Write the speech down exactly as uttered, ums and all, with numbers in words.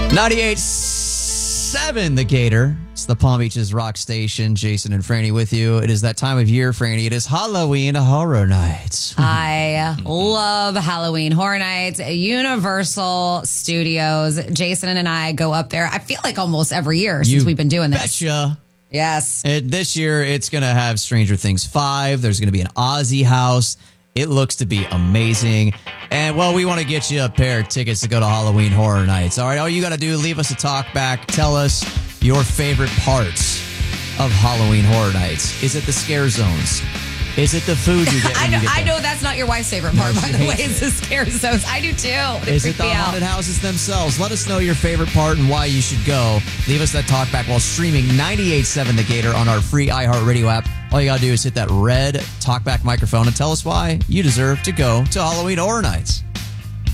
ninety-eight point seven The Gator. It's the Palm Beaches Rock Station. Jason and Franny with you. It is that time of year, Franny. It is Halloween Horror Nights. I love Halloween Horror Nights. Universal Studios. Jason and I go up there, I feel like almost every year since You we've been doing this. Betcha. Yes. And this year, it's going to have Stranger Things five. There's going to be an Ozzy house. It looks to be amazing. And, well, we want to get you a pair of tickets to go to Halloween Horror Nights. All right, all you got to do, leave us a talk back. Tell us your favorite parts of Halloween Horror Nights. Is it the scare zones? Is it the food you get I when know, you get I there? know that's not your wife's favorite part, No, by she the way. hates It's the scare zones. I do too. It Is it freaked the me out. haunted houses themselves? Let us know your favorite part and why you should go. Leave us that talkback while streaming ninety-eight point seven The Gator on our free iHeartRadio app. All you got to do is hit that red talkback microphone and tell us why you deserve to go to Halloween Horror Nights.